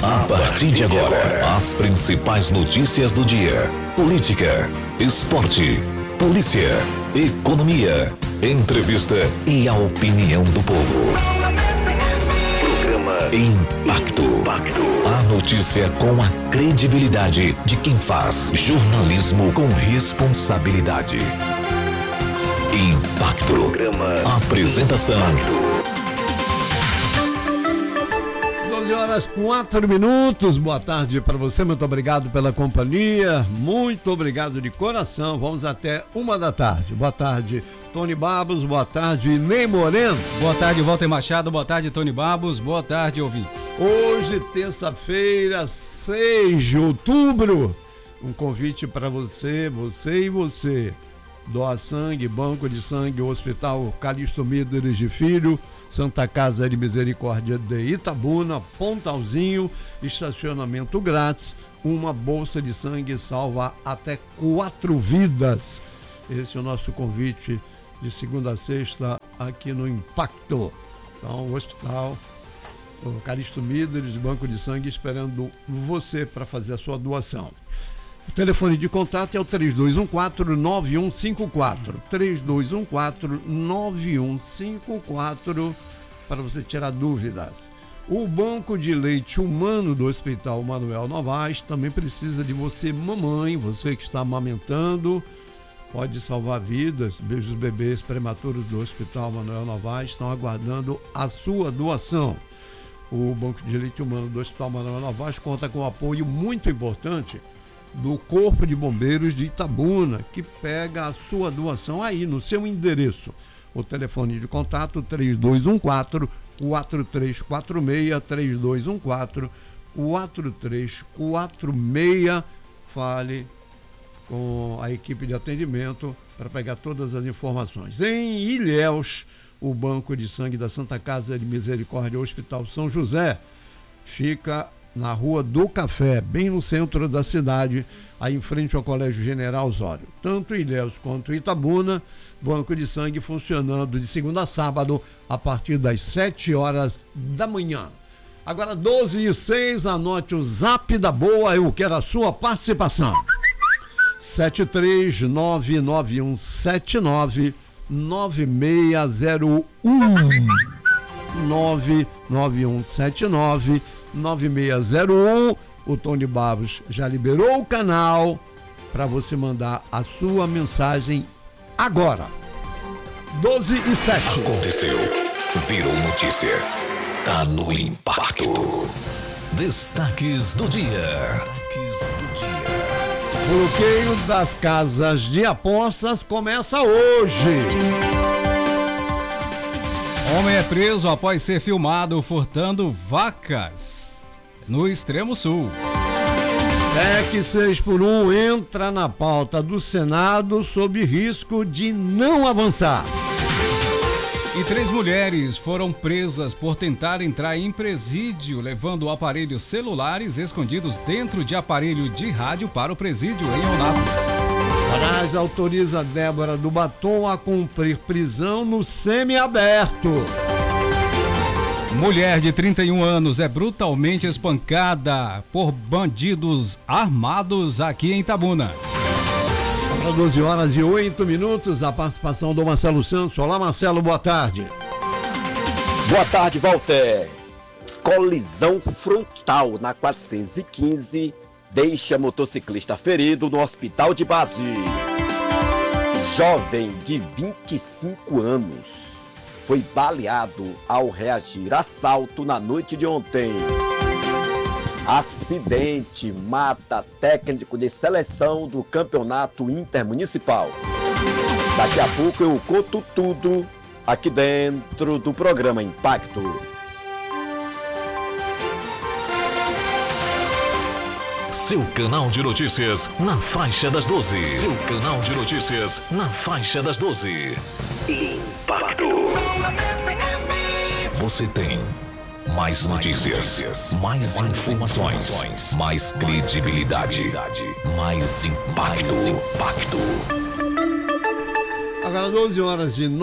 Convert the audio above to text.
A partir de agora, as principais notícias do dia: política, esporte, polícia, economia, entrevista e a opinião do povo. Programa Impacto. A notícia com a credibilidade de quem faz jornalismo com responsabilidade. Impacto. Programa Apresentação. 12h04. Boa tarde para você, muito obrigado pela companhia, muito obrigado de coração. Vamos até 1h. Boa tarde, Tony Babos, boa tarde, Ney Moreno. Boa tarde, Walter Machado, boa tarde, Tony Babos, boa tarde, ouvintes. Hoje, terça-feira, 6 de outubro, um convite para você e você. Doa sangue, Banco de Sangue, Hospital Calixto Míderes de Filho, Santa Casa de Misericórdia de Itabuna, Pontalzinho, estacionamento grátis, uma bolsa de sangue salva até 4 vidas. Esse é o nosso convite de segunda a sexta aqui no Impacto. Então, o Hospital o Calixto Míderes, Banco de Sangue, esperando você para fazer a sua doação. O telefone de contato é o 3214-9154. 3214-9154 para você tirar dúvidas. O Banco de Leite Humano do Hospital Manuel Novaes também precisa de você, mamãe, você que está amamentando, pode salvar vidas. Os bebês prematuros do Hospital Manuel Novaes estão aguardando a sua doação. O Banco de Leite Humano do Hospital Manuel Novaes conta com um apoio muito importante do Corpo de Bombeiros de Itabuna, que pega a sua doação aí no seu endereço. O telefone de contato 3214-4346, 3214-4346. Fale com a equipe de atendimento para pegar todas as informações. Em Ilhéus, o Banco de Sangue da Santa Casa de Misericórdia, Hospital São José, fica na Rua do Café, bem no centro da cidade, aí em frente ao Colégio General Osório. Tanto Ilhéus quanto Itabuna, Banco de Sangue funcionando de segunda a sábado, a partir das 7 horas da manhã. Agora 12h06, anote o zap da boa, eu quero a sua participação. 73991799601 991799601. O Tony Babos já liberou o canal para você mandar a sua mensagem agora. 12h07. Aconteceu, virou notícia, tá no Impacto. Destaques do dia. O bloqueio das casas de apostas começa hoje. Homem é preso após ser filmado furtando vacas no Extremo Sul. PEC 6x1 entra na pauta do Senado sob risco de não avançar. E 3 mulheres foram presas por tentar entrar em presídio, levando aparelhos celulares escondidos dentro de aparelho de rádio para o presídio em Eunápolis. Parás autoriza Débora do Batom a cumprir prisão no semiaberto. Mulher de 31 anos é brutalmente espancada por bandidos armados aqui em Itabuna. Para 12h08, a participação do Marcelo Santos. Olá, Marcelo, boa tarde. Boa tarde, Walter. Colisão frontal na 415 deixa motociclista ferido no hospital de base. Jovem de 25 anos foi baleado ao reagir a assalto na noite de ontem. Acidente mata técnico de seleção do campeonato intermunicipal. Daqui a pouco eu conto tudo aqui dentro do programa Impacto. Seu canal de notícias na faixa das 12. Seu canal de notícias na faixa das 12. Impacto. Você tem mais notícias, mais informações, mais credibilidade, mais impacto. Agora 12h09.